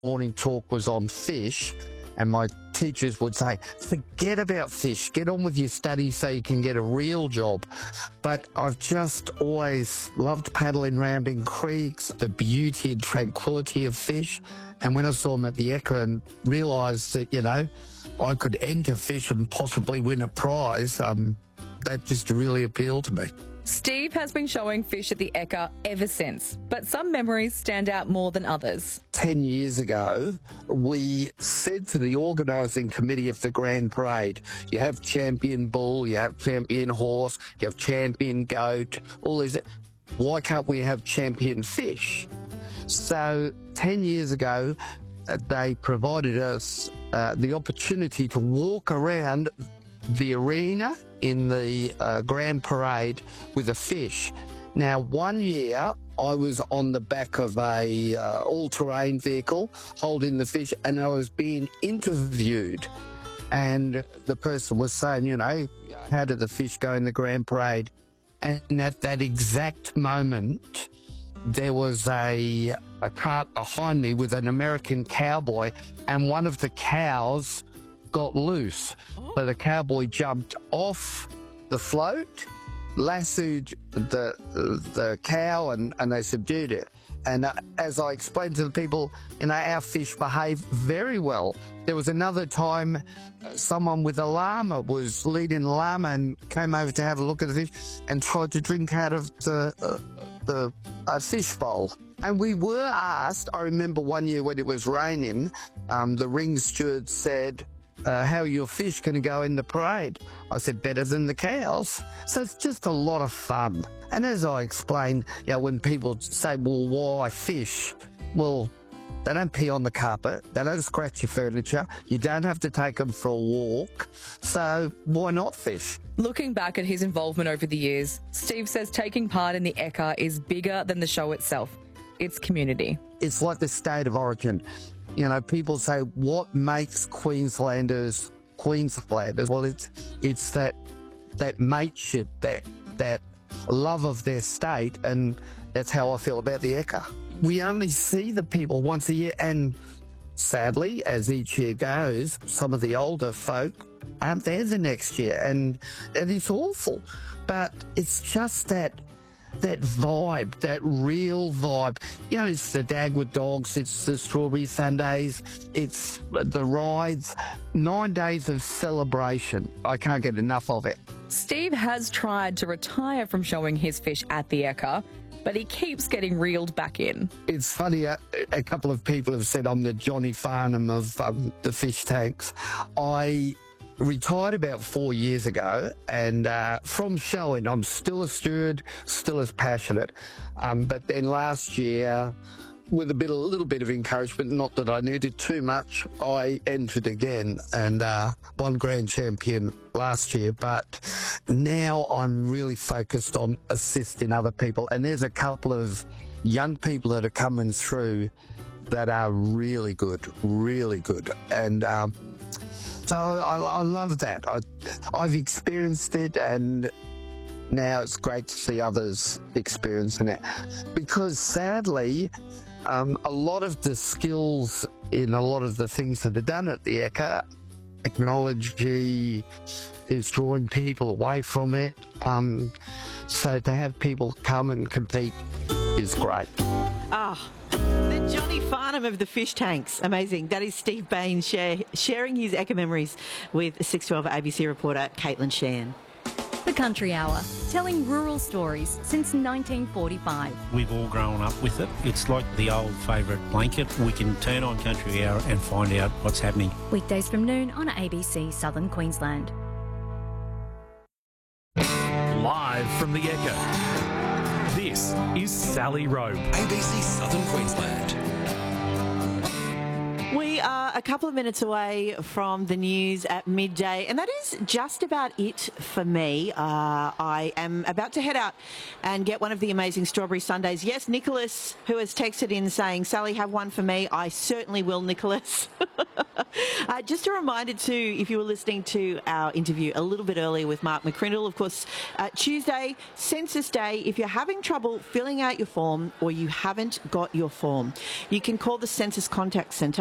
morning talk was on fish, and my teachers would say, forget about fish, get on with your studies so you can get a real job. But I've just always loved paddling around in creeks, the beauty and tranquility of fish. And when I saw them at the Ekka and realised that, I could enter fish and possibly win a prize, that just really appealed to me. Steve has been showing fish at the Ekka ever since, but some memories stand out more than others. 10 years ago, we said to the organising committee of the Grand Parade, you have champion bull, you have champion horse, you have champion goat, all these. Why can't we have champion fish? So 10 years ago, they provided us the opportunity to walk around the arena in the Grand Parade with a fish. Now, one year I was on the back of a all-terrain vehicle holding the fish, and I was being interviewed, and the person was saying, how did the fish go in the Grand Parade? And at that exact moment, there was a cart behind me with an American cowboy, and one of the cows got loose. So the cowboy jumped off the float, lassoed the cow, and they subdued it. And as I explained to the people, our fish behave very well. There was another time someone with a llama was leading a llama and came over to have a look at the fish and tried to drink out of the fish bowl. And we were asked, I remember one year when it was raining, the ring steward said, how are your fish going to go in the parade? I said, better than the cows. So it's just a lot of fun. And as I explained, when people say, well, why fish? Well, they don't pee on the carpet. They don't scratch your furniture. You don't have to take them for a walk. So why not fish? Looking back at his involvement over the years, Steve says taking part in the Ekka is bigger than the show itself. It's community. It's like the state of origin. People say, what makes Queenslanders Queenslanders? Well, it's that mateship, that love of their state, and that's how I feel about the Ekka. We only see the people once a year, and sadly, as each year goes, some of the older folk aren't there the next year, and it's awful. But it's just that vibe, that real vibe. It's the Dagwood Dogs, it's the Strawberry Sundays, it's the rides. 9 days of celebration. I can't get enough of it. Steve has tried to retire from showing his fish at the Ekka, but he keeps getting reeled back in. It's funny, a couple of people have said I'm the Johnny Farnham of the fish tanks. I retired about 4 years ago, and from showing, I'm still a steward, still as passionate. But then last year, with a little bit of encouragement, not that I needed too much, I entered again and won grand champion last year. But now I'm really focused on assisting other people, and there's a couple of young people that are coming through that are really good, and so I love that. I've experienced it, and now it's great to see others experiencing it. Because sadly, a lot of the skills in a lot of the things that are done at the Ekka, technology is drawing people away from it. So to have people come and compete is great. The Johnny Farnham of the fish tanks. Amazing. That is Steve Bain sharing his Ekka memories with 612 ABC reporter Caitlin Shan. The Country Hour, telling rural stories since 1945. We've all grown up with it. It's like the old favourite blanket. We can turn on Country Hour and find out what's happening. Weekdays from noon on ABC Southern Queensland. Live from the Ekka, this is Sally Rowe. ABC Southern Queensland. We are a couple of minutes away from the news at midday, and that is just about it for me. I am about to head out and get one of the amazing strawberry sundaes. Yes, Nicholas, who has texted in saying, Sally, have one for me. I certainly will, Nicholas. Just a reminder too, if you were listening to our interview a little bit earlier with Mark McCrindle, of course, Tuesday, Census Day. If you're having trouble filling out your form or you haven't got your form, you can call the Census Contact Centre